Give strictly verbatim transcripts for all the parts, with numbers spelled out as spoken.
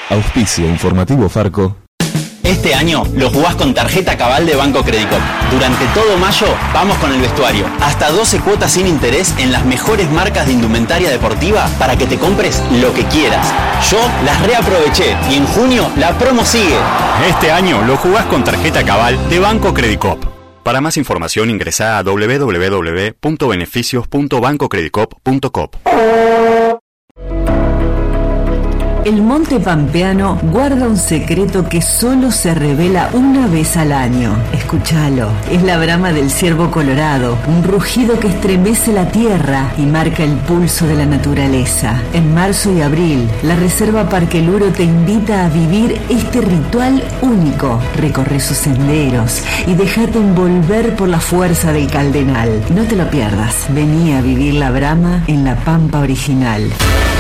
Auspicio informativo Farco. Este año lo jugás con tarjeta Cabal de Banco Credicop. Durante todo mayo vamos con el vestuario. Hasta doce cuotas sin interés en las mejores marcas de indumentaria deportiva para que te compres lo que quieras. Yo las reaproveché y en junio la promo sigue. Este año lo jugás con tarjeta Cabal de Banco Credicop. Para más información ingresá a doble u doble u doble u punto beneficios punto banco credicop punto com. El Monte Pampeano guarda un secreto que solo se revela una vez al año. Escúchalo. Es la brama del ciervo colorado, un rugido que estremece la tierra y marca el pulso de la naturaleza. En marzo y abril, la Reserva Parque Luro te invita a vivir este ritual único. Recorre sus senderos y déjate envolver por la fuerza del Caldenal. No te lo pierdas. Vení a vivir la brama en la Pampa original.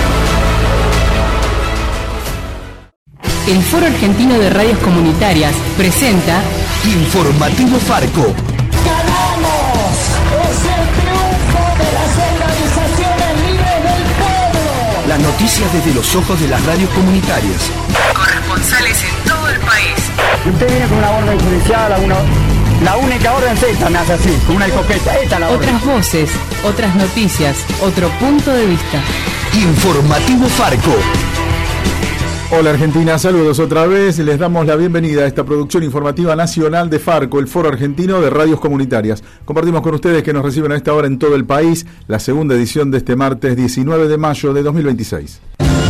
El Foro Argentino de Radios Comunitarias presenta Informativo Farco. ¡Ganamos! ¡Es el triunfo de las organizaciones libres del pueblo! Las noticias desde los ojos de las radios comunitarias. Corresponsales en todo el país. Usted viene con una orden judicial, una, la única orden es esta, me hace así, con una escopeta, esta es la orden. Otras voces, otras noticias, otro punto de vista. Informativo Farco. Hola Argentina, saludos otra vez. Les damos la bienvenida a esta producción informativa nacional de Farco, el Foro Argentino de Radios Comunitarias. Compartimos con ustedes que nos reciben a esta hora en todo el país la segunda edición de este martes diecinueve de mayo de dos mil veintiséis.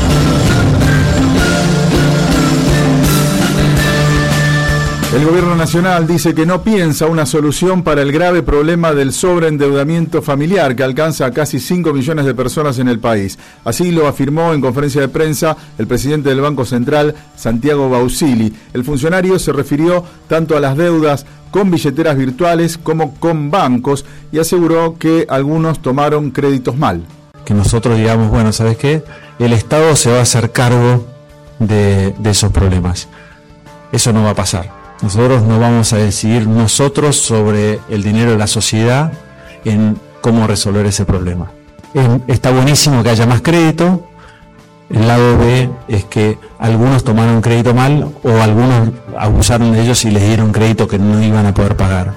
El gobierno nacional dice que no piensa una solución para el grave problema del sobreendeudamiento familiar que alcanza a casi cinco millones de personas en el país. Así lo afirmó en conferencia de prensa el presidente del Banco Central, Santiago Bausili. El funcionario se refirió tanto a las deudas con billeteras virtuales como con bancos y aseguró que algunos tomaron créditos mal. Que nosotros digamos, bueno, ¿sabes qué? El Estado se va a hacer cargo de, de esos problemas. Eso no va a pasar. Nosotros no vamos a decidir nosotros sobre el dinero de la sociedad en cómo resolver ese problema. Está buenísimo que haya más crédito. El lado B es que algunos tomaron crédito mal o algunos abusaron de ellos y les dieron crédito que no iban a poder pagar.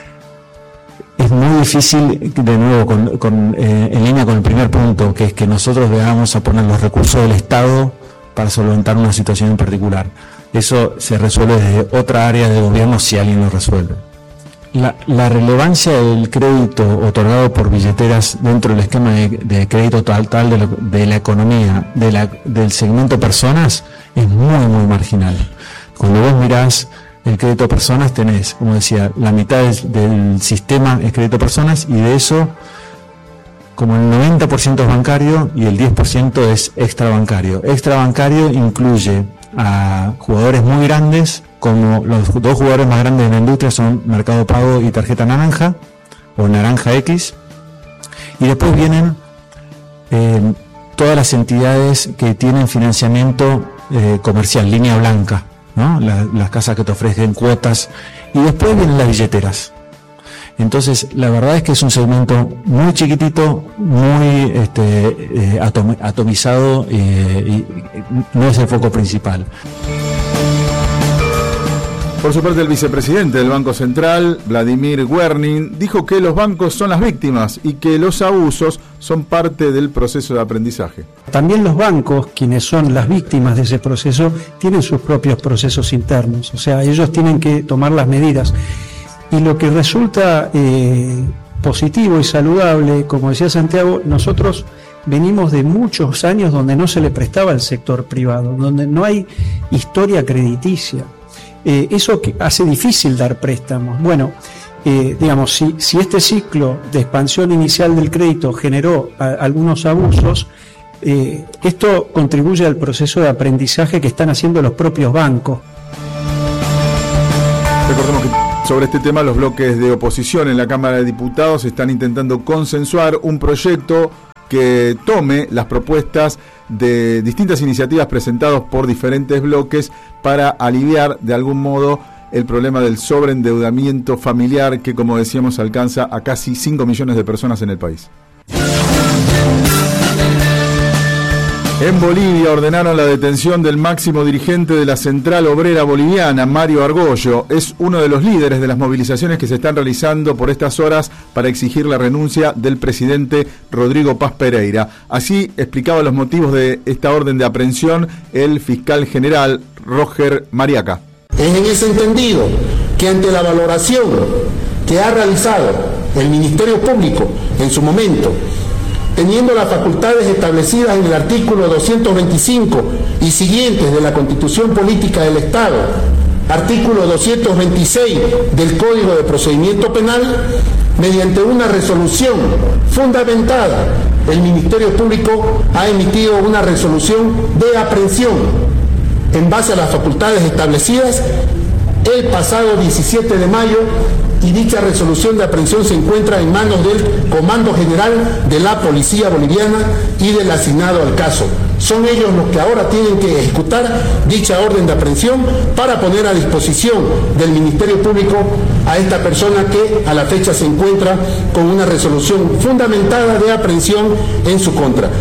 Es muy difícil, de nuevo, con, con, eh, en línea con el primer punto, que es que nosotros vamos a poner los recursos del Estado para solventar una situación en particular. Eso se resuelve desde otra área de gobierno si alguien lo resuelve. La, la relevancia del crédito otorgado por billeteras dentro del esquema de, de crédito total de, lo, de la economía, de la, del segmento personas, es muy, muy marginal. Cuando vos mirás el crédito personas, tenés, como decía, la mitad del, del sistema es crédito personas y de eso, como el noventa por ciento es bancario y el diez por ciento es extrabancario. Extrabancario incluye a jugadores muy grandes, como los dos jugadores más grandes de la industria son Mercado Pago y Tarjeta Naranja, o Naranja X, y después vienen eh, todas las entidades que tienen financiamiento eh, comercial, línea blanca, ¿no? La, las casas que te ofrecen cuotas, y después vienen las billeteras. Entonces, la verdad es que es un segmento muy chiquitito, muy este, eh, atom- atomizado eh, y no es el foco principal. Por su parte, el vicepresidente del Banco Central, Vladimir Werning, dijo que los bancos son las víctimas y que los abusos son parte del proceso de aprendizaje. También los bancos, quienes son las víctimas de ese proceso, tienen sus propios procesos internos, o sea, ellos tienen que tomar las medidas. Y lo que resulta eh, positivo y saludable, como decía Santiago, nosotros venimos de muchos años donde no se le prestaba al sector privado, donde no hay historia crediticia. Eh, eso que hace difícil dar préstamos. Bueno, eh, digamos, si, si este ciclo de expansión inicial del crédito generó a, algunos abusos, eh, esto contribuye al proceso de aprendizaje que están haciendo los propios bancos. Recordemos que sobre este tema los bloques de oposición en la Cámara de Diputados están intentando consensuar un proyecto que tome las propuestas de distintas iniciativas presentadas por diferentes bloques para aliviar de algún modo el problema del sobreendeudamiento familiar que, como decíamos, alcanza a casi cinco millones de personas en el país. En Bolivia ordenaron la detención del máximo dirigente de la Central Obrera Boliviana, Mario Argollo. Es uno de los líderes de las movilizaciones que se están realizando por estas horas para exigir la renuncia del presidente Rodrigo Paz Pereira. Así explicaba los motivos de esta orden de aprehensión el fiscal general Roger Mariaca. Es en ese entendido que ante la valoración que ha realizado el Ministerio Público en su momento, teniendo las facultades establecidas en el artículo doscientos veinticinco y siguientes de la Constitución Política del Estado, artículo doscientos veintiséis del Código de Procedimiento Penal, mediante una resolución fundamentada, el Ministerio Público ha emitido una resolución de aprehensión en base a las facultades establecidas el pasado diecisiete de mayo, y dicha resolución de aprehensión se encuentra en manos del Comando General de la Policía Boliviana y del asignado al caso. Son ellos los que ahora tienen que ejecutar dicha orden de aprehensión para poner a disposición del Ministerio Público a esta persona que a la fecha se encuentra con una resolución fundamentada de aprehensión en su contra.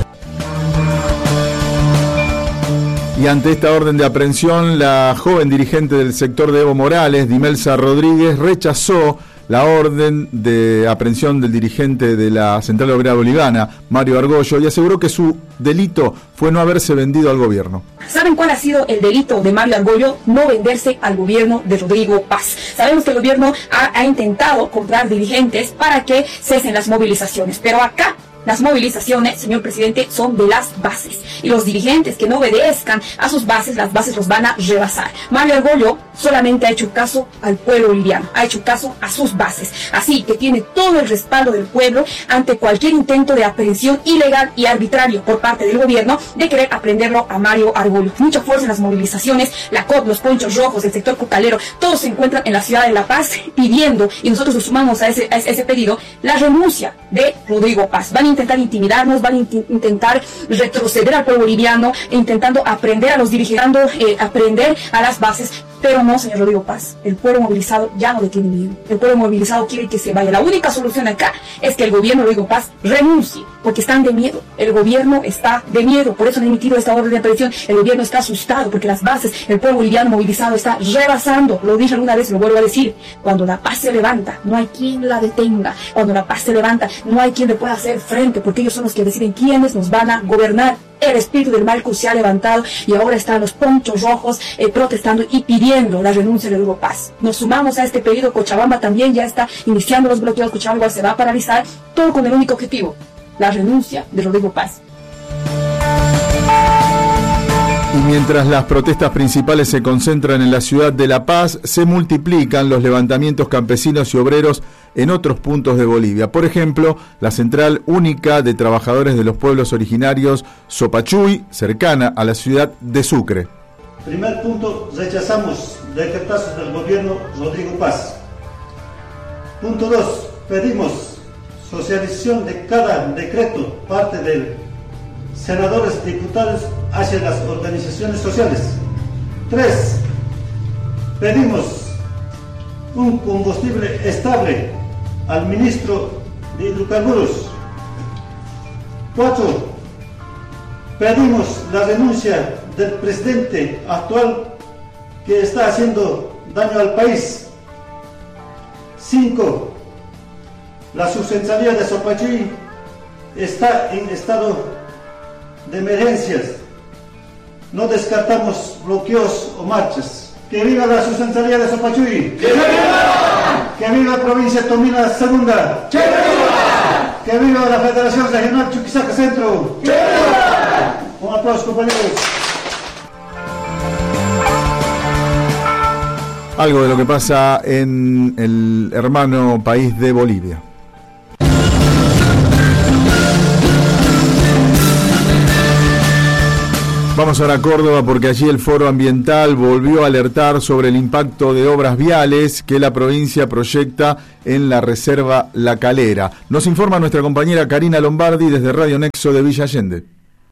Y ante esta orden de aprehensión, la joven dirigente del sector de Evo Morales, Dimelsa Rodríguez, rechazó la orden de aprehensión del dirigente de la Central Obrera Boliviana, Mario Argollo, y aseguró que su delito fue no haberse vendido al gobierno. ¿Saben cuál ha sido el delito de Mario Argollo? No venderse al gobierno de Rodrigo Paz. Sabemos que el gobierno ha, ha intentado comprar dirigentes para que cesen las movilizaciones, pero acá las movilizaciones, señor presidente, son de las bases. Y los dirigentes que no obedezcan a sus bases, las bases los van a rebasar. Mario Argollo solamente ha hecho caso al pueblo boliviano, ha hecho caso a sus bases. Así que tiene todo el respaldo del pueblo ante cualquier intento de aprehensión ilegal y arbitrario por parte del gobierno de querer aprenderlo a Mario Argollo. Mucha fuerza en las movilizaciones, la C O P, los Ponchos Rojos, el sector cucalero, todos se encuentran en la ciudad de La Paz pidiendo, y nosotros nos sumamos a ese, a ese pedido, la renuncia de Rodrigo Paz. Van a intentar intimidarnos, van a int intentar retroceder al pueblo boliviano, intentando aprender a los dirigentes, eh, aprender a las bases, pero no, señor Rodrigo Paz, el pueblo movilizado ya no le tiene miedo, el pueblo movilizado quiere que se vaya. La única solución acá es que el gobierno Rodrigo Paz renuncie, porque están de miedo, el gobierno está de miedo, por eso han emitido esta orden de aprehensión, el gobierno está asustado, porque las bases, el pueblo boliviano movilizado está rebasando, lo dije alguna vez, lo vuelvo a decir, cuando la paz se levanta, no hay quien la detenga, cuando la paz se levanta, no hay quien le pueda hacer frente, porque ellos son los que deciden quiénes nos van a gobernar. El espíritu del mal se ha levantado y ahora están los ponchos rojos eh, protestando y pidiendo la renuncia de Rodrigo Paz. Nos sumamos a este pedido. Cochabamba también ya está iniciando los bloqueos. Cochabamba igual se va a paralizar, todo con el único objetivo, la renuncia de Rodrigo Paz. Y mientras las protestas principales se concentran en la ciudad de La Paz, se multiplican los levantamientos campesinos y obreros en otros puntos de Bolivia. Por ejemplo, la Central Única de Trabajadores de los Pueblos Originarios Sopachuy, cercana a la ciudad de Sucre. Primer punto, rechazamos decretazos del gobierno Rodrigo Paz. Punto dos, pedimos socialización de cada decreto, parte del senadores, diputados, hacia las organizaciones sociales. Tres, pedimos un combustible estable al ministro de Hidrocarburos. Cuatro, pedimos la renuncia del presidente actual que está haciendo daño al país. Cinco, la subcentralía de Sopachuy está en estado de emergencias. No descartamos bloqueos o marchas. ¡Que viva la subcentralía de Sopachuy! ¡Que viva! ¡Que viva la provincia Tomina Segunda! ¡Que viva! ¡Que viva la Federación Regional Chuquisaca Centro! ¡Que viva! Un aplauso, compañeros. Algo de lo que pasa en el hermano país de Bolivia. Vamos ahora a Córdoba porque allí el Foro Ambiental volvió a alertar sobre el impacto de obras viales que la provincia proyecta en la Reserva La Calera. Nos informa nuestra compañera Karina Lombardi desde Radio Nexo de Villa Allende.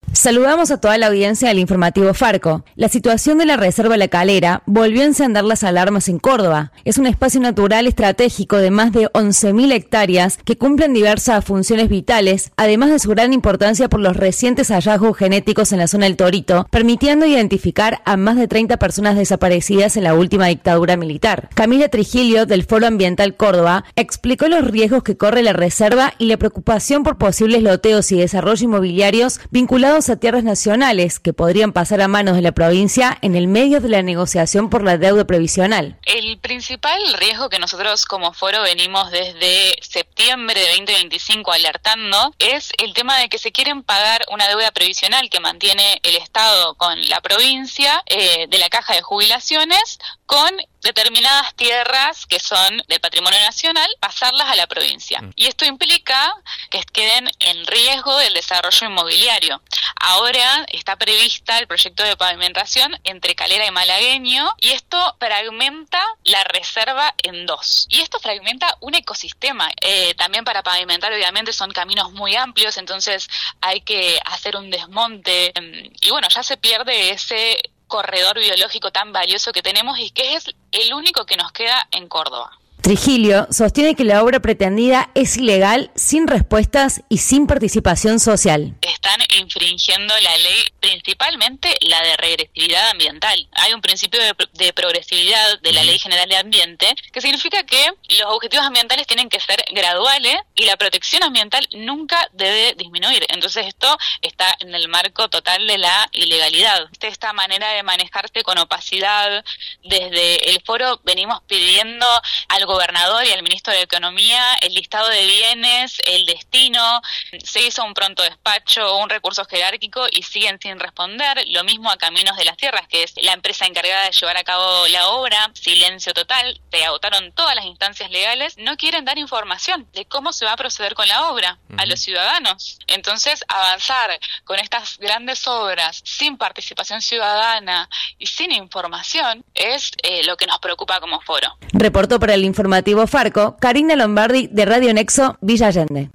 Saludamos a toda la audiencia del informativo Farco. La situación de la Reserva La Calera volvió a encender las alarmas en Córdoba. Es un espacio natural estratégico de más de once mil hectáreas que cumplen diversas funciones vitales, además de su gran importancia por los recientes hallazgos genéticos en la zona del Torito, permitiendo identificar a más de treinta personas desaparecidas en la última dictadura militar. Camila Trigilio, del Foro Ambiental Córdoba, explicó los riesgos que corre la reserva y la preocupación por posibles loteos y desarrollo inmobiliarios vinculados a tierras nacionales que podrían pasar a manos de la provincia en el medio de la negociación por la deuda previsional. El principal riesgo que nosotros como foro venimos desde septiembre de veinte veinticinco alertando es el tema de que se quieren pagar una deuda previsional que mantiene el Estado con la provincia eh, de la caja de jubilaciones con determinadas tierras que son del patrimonio nacional, pasarlas a la provincia. Y esto implica que queden en riesgo del desarrollo inmobiliario. Ahora está prevista el proyecto de pavimentación entre Calera y Malagueño y esto fragmenta la reserva en dos. Y esto fragmenta un ecosistema. Eh, también para pavimentar obviamente son caminos muy amplios, entonces hay que hacer un desmonte. Y bueno, ya se pierde ese corredor biológico tan valioso que tenemos y que es el único que nos queda en Córdoba. Trigilio sostiene que la obra pretendida es ilegal, sin respuestas y sin participación social. Están infringiendo la ley, principalmente la de regresividad ambiental. Hay un principio de, de progresividad de la Ley General de Ambiente que significa que los objetivos ambientales tienen que ser graduales y la protección ambiental nunca debe disminuir. Entonces esto está en el marco total de la ilegalidad. Esta manera de manejarse con opacidad, desde el foro venimos pidiendo al gobernador y al ministro de Economía el listado de bienes, el destino, se hizo un pronto despacho, un recurso jerárquico y siguen sin responder. Lo mismo a Caminos de las Tierras, que es la empresa encargada de llevar a cabo la obra, silencio total, se agotaron todas las instancias legales, no quieren dar información de cómo se va a proceder con la obra uh-huh. a los ciudadanos. Entonces, avanzar con estas grandes obras sin participación ciudadana y sin información es eh, lo que nos preocupa como foro. Reportó para el informativo Farco, Karina Lombardi, de Radio Nexo, Villa Allende.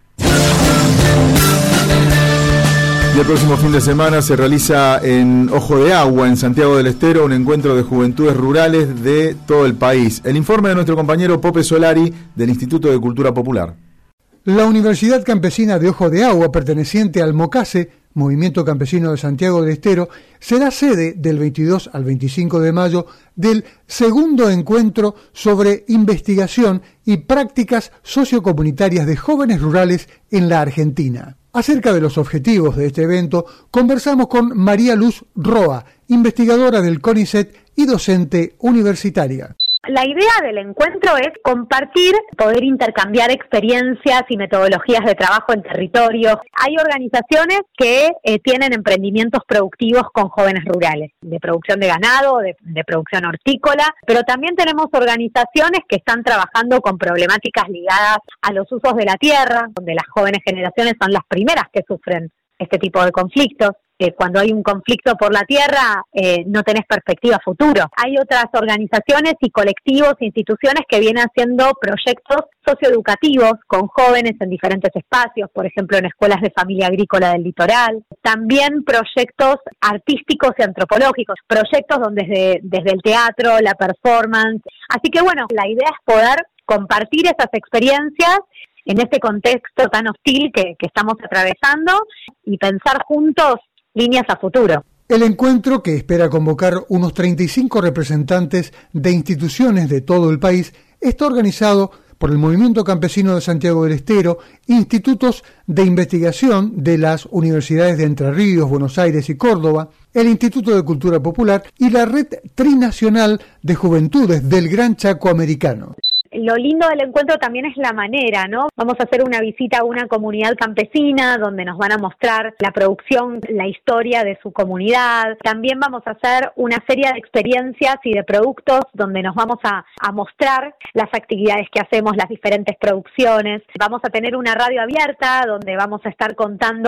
Y el próximo fin de semana se realiza en Ojo de Agua, en Santiago del Estero, un encuentro de juventudes rurales de todo el país. El informe de nuestro compañero Pope Solari, del Instituto de Cultura Popular. La Universidad Campesina de Ojo de Agua, perteneciente al MOCASE, Movimiento Campesino de Santiago del Estero, será sede del veintidós al veinticinco de mayo del segundo encuentro sobre investigación y prácticas sociocomunitarias de jóvenes rurales en la Argentina. Acerca de los objetivos de este evento, conversamos con María Luz Roa, investigadora del CONICET y docente universitaria. La idea del encuentro es compartir, poder intercambiar experiencias y metodologías de trabajo en territorios. Hay organizaciones que eh, tienen emprendimientos productivos con jóvenes rurales, de producción de ganado, de, de producción hortícola, pero también tenemos organizaciones que están trabajando con problemáticas ligadas a los usos de la tierra, donde las jóvenes generaciones son las primeras que sufren este tipo de conflictos. Eh, cuando hay un conflicto por la tierra, eh, no tenés perspectiva futuro. Hay otras organizaciones y colectivos, instituciones que vienen haciendo proyectos socioeducativos con jóvenes en diferentes espacios, por ejemplo en escuelas de familia agrícola del litoral. También proyectos artísticos y antropológicos, proyectos donde desde, desde el teatro, la performance. Así que bueno, la idea es poder compartir esas experiencias en este contexto tan hostil que, que estamos atravesando y pensar juntos líneas a futuro. El encuentro, que espera convocar unos treinta y cinco representantes de instituciones de todo el país, está organizado por el Movimiento Campesino de Santiago del Estero, institutos de investigación de las universidades de Entre Ríos, Buenos Aires y Córdoba, el Instituto de Cultura Popular y la Red Trinacional de Juventudes del Gran Chaco Americano. Lo lindo del encuentro también es la manera, ¿no? Vamos a hacer una visita a una comunidad campesina donde nos van a mostrar la producción, la historia de su comunidad. También vamos a hacer una serie de experiencias y de productos donde nos vamos a, a mostrar las actividades que hacemos, las diferentes producciones. Vamos a tener una radio abierta donde vamos a estar contando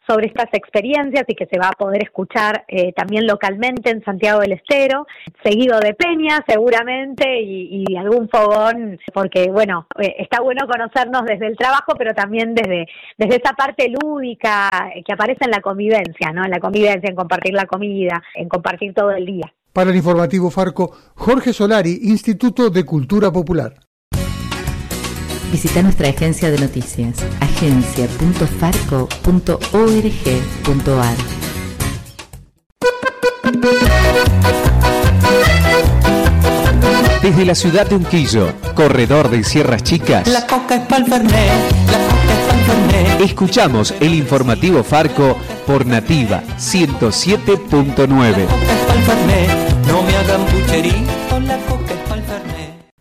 sobre estas experiencias y que se va a poder escuchar eh, también localmente en Santiago del Estero, seguido de Peña seguramente y, y algún fogón, porque bueno, eh, está bueno conocernos desde el trabajo, pero también desde, desde esa parte lúdica que aparece en la convivencia, ¿no? En la convivencia, en compartir la comida, en compartir todo el día. Para el Informativo Farco, Jorge Solari, Instituto de Cultura Popular. Visita nuestra agencia de noticias, agencia punto farco punto org punto ar. Desde la ciudad de Unquillo, corredor de Sierras Chicas, la coca es pa'l Fernet, la coca es pa'l Fernet. Escuchamos el Informativo Farco por Nativa ciento siete punto nueve. La coca es pa'l Fernet, no me hagan pucherito, la coca es pa'l Fernet.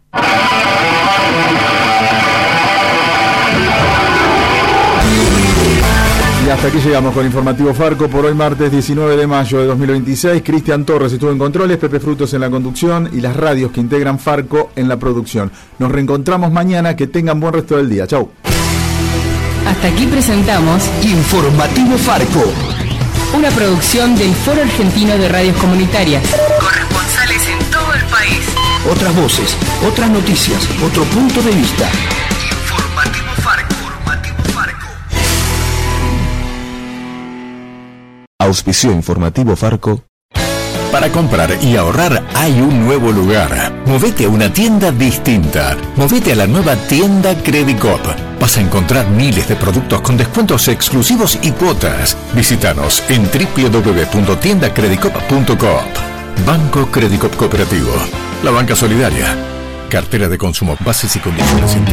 Y hasta aquí llegamos con el Informativo Farco por hoy martes diecinueve de mayo de dos mil veintiséis. Cristian Torres estuvo en controles, Pepe Frutos en la conducción y las radios que integran Farco en la producción. Nos reencontramos mañana, que tengan buen resto del día. Chau. Hasta aquí presentamos Informativo Farco, una producción del Foro Argentino de Radios Comunitarias. Corresponsales en todo el país. Otras voces, otras noticias, otro punto de vista. Informativo Farco. Auspició Informativo Farco. Para comprar y ahorrar hay un nuevo lugar. Movete a una tienda distinta. Movete a la nueva tienda Credicop. Vas a encontrar miles de productos con descuentos exclusivos y cuotas. Visítanos en doble u doble u doble u punto tienda credicop punto coop. Banco Credicop Cooperativo. La banca solidaria. Cartera de consumo. Bases y condiciones en